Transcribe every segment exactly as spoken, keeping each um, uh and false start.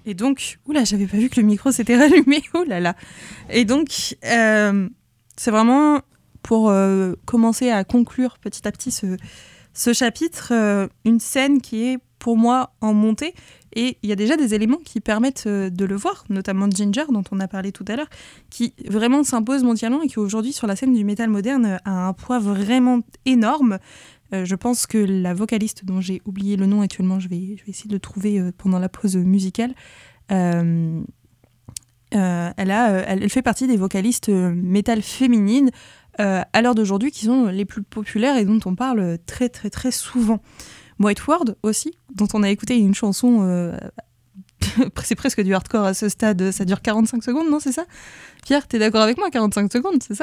Et donc, oula, j'avais pas vu que le micro s'était rallumé, oh là là. Et donc, euh, c'est vraiment pour euh, commencer à conclure petit à petit ce, ce chapitre, euh, une scène qui est pour moi en montée. Et il y a déjà des éléments qui permettent euh, de le voir, notamment Ginger, dont on a parlé tout à l'heure, qui vraiment s'impose mondialement et qui aujourd'hui, sur la scène du métal moderne, a un poids vraiment énorme. Euh, je pense que la vocaliste, dont j'ai oublié le nom actuellement, je vais, je vais essayer de le trouver euh, pendant la pause musicale, euh, euh, elle, a, euh, elle, elle fait partie des vocalistes euh, métal féminines euh, à l'heure d'aujourd'hui qui sont les plus populaires et dont on parle très très très souvent. White Word aussi, dont on a écouté une chanson, euh, c'est presque du hardcore à ce stade, ça dure quarante-cinq secondes, non, c'est ça ? Pierre, t'es d'accord avec moi, quarante-cinq secondes, c'est ça ?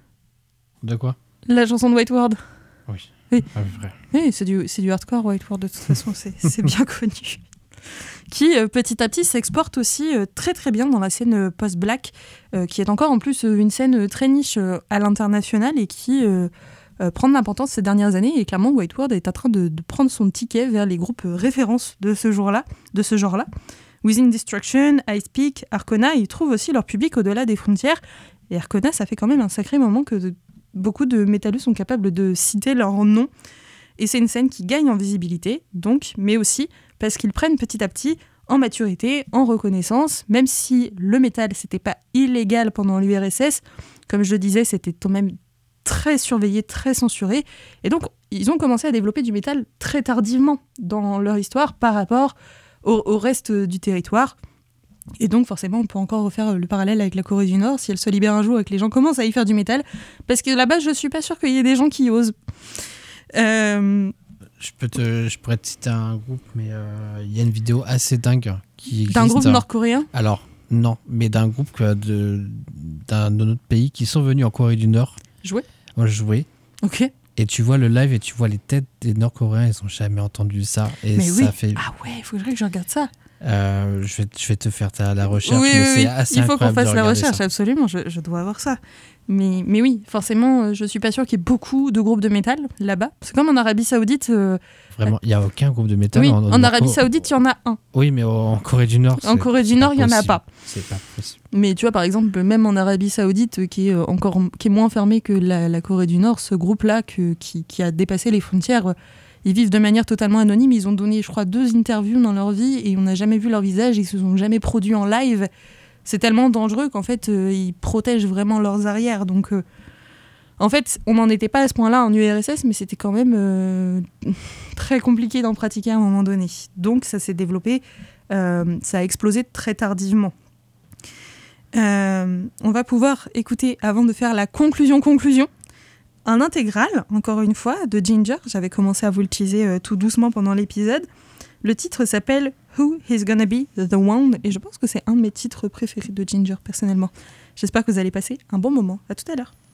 De quoi ? La chanson de White Word. Oui. Oui, Ah, vrai. oui c'est, du, c'est du hardcore, White Word, de toute façon, c'est, c'est bien connu. Qui, euh, petit à petit, s'exporte aussi euh, très très bien dans la scène euh, post-black, euh, qui est encore en plus euh, une scène euh, très niche euh, à l'international et qui euh, euh, prend de l'importance ces dernières années. Et clairement, White Word est en train de, de prendre son ticket vers les groupes euh, références de ce jour-là, de ce genre-là. Within Destruction, Icepeak, Arcona, ils trouvent aussi leur public au-delà des frontières. Et Arcona, ça fait quand même un sacré moment que de, beaucoup de métalleux sont capables de citer leur nom. Et c'est une scène qui gagne en visibilité, donc, mais aussi parce qu'ils prennent petit à petit en maturité, en reconnaissance, même si le métal, c'était pas illégal pendant l'U R S S, comme je le disais, c'était quand même très surveillé, très censuré, et donc ils ont commencé à développer du métal très tardivement dans leur histoire par rapport au, au reste du territoire. Et donc forcément, on peut encore refaire le parallèle avec la Corée du Nord, si elle se libère un jour et que les gens commencent à y faire du métal, parce que là-bas, je suis pas sûre qu'il y ait des gens qui osent. Euh... Je, peux te, je pourrais te citer un groupe, mais il euh, y a une vidéo assez dingue qui existe. D'un groupe nord-coréen ? Alors, non, mais d'un groupe de, d'un, de notre pays qui sont venus en Corée du Nord. Jouer ? Moi, jouer. Ok. Et tu vois le live et tu vois les têtes des Nord-Coréens, ils n'ont jamais entendu ça. Et mais ça oui. fait... Ah ouais, il faudrait que je regarde ça. Euh, je, vais, je vais te faire ta, la recherche. Oui, mais oui, c'est oui. assez Il faut qu'on fasse la recherche, ça. absolument. Je, je dois avoir ça. Mais, mais oui, forcément, je suis pas sûre qu'il y ait beaucoup de groupes de métal là-bas. C'est comme en Arabie Saoudite. Euh, Vraiment, il n'y a aucun groupe de métal. Oui, en, en, en Arabie Saoudite, il y en a un. Oui, mais en Corée du Nord, en c'est, Corée du c'est Nord, il n'y en a pas. C'est pas possible. Mais tu vois, par exemple, même en Arabie Saoudite, qui est encore qui est moins fermé que la, la Corée du Nord, ce groupe-là que, qui, qui a dépassé les frontières, ils vivent de manière totalement anonyme. Ils ont donné, je crois, deux interviews dans leur vie et on n'a jamais vu leur visage. Ils se sont jamais produits en live. C'est tellement dangereux qu'en fait, euh, ils protègent vraiment leurs arrières. Donc, euh, en fait, on n'en était pas à ce point-là en U R S S, mais c'était quand même euh, très compliqué d'en pratiquer à un moment donné. Donc, ça s'est développé, euh, ça a explosé très tardivement. Euh, on va pouvoir écouter, avant de faire la conclusion-conclusion, un intégral, encore une fois, de Ginger. J'avais commencé à vous le teaser euh, tout doucement pendant l'épisode. Le titre s'appelle « Who is Gonna Be the One ?» et je pense que c'est un de mes titres préférés de Ginger, personnellement. J'espère que vous allez passer un bon moment. À tout à l'heure.